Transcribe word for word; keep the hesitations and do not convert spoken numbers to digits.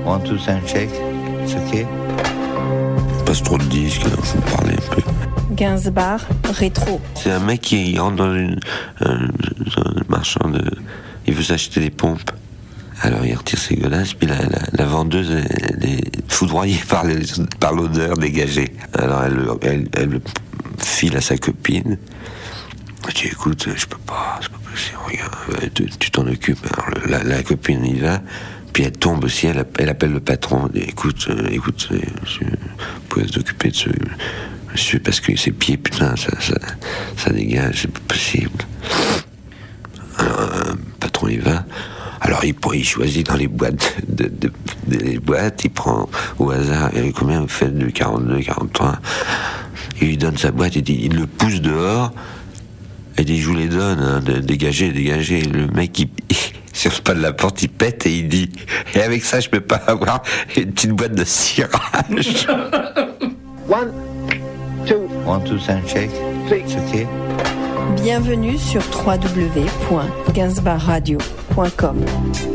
One, two, sound check. It's okay. Passe trop de disques, il faut parler un peu. Gainsbar, rétro. C'est un mec qui rentre dans une, un, un marchand de... Il veut s'acheter des pompes. Alors il retire ses godasses, puis la, la, la vendeuse elle est foudroyée par, les, par l'odeur dégagée. Alors elle, elle, elle le file à sa copine. Elle dit écoute, je peux pas, c'est pas possible, regarde, tu, tu t'en occupes. Alors le, la, la copine y va, puis elle tombe aussi, elle, elle appelle le patron. Elle dit, écoute, euh, écoute, monsieur, vous pouvez s'occuper de ce monsieur parce que ses pieds, putain, ça, ça, ça dégage, c'est pas possible. Alors un patron y va. Alors il, il choisit dans les boîtes, de, de, de, des boîtes, il prend au hasard, et combien vous faites de quarante-deux, quarante-trois, il lui donne sa boîte, il, dit, il le pousse dehors, et dit je vous les donne, hein, de, dégagez, dégagez. Le mec il, il sur le pas de la porte, il pète et il dit et avec ça je peux pas avoir une petite boîte de cirage. One, two, one, two, sound check. It's okay. Bienvenue sur w w w point gainsbar radio point com.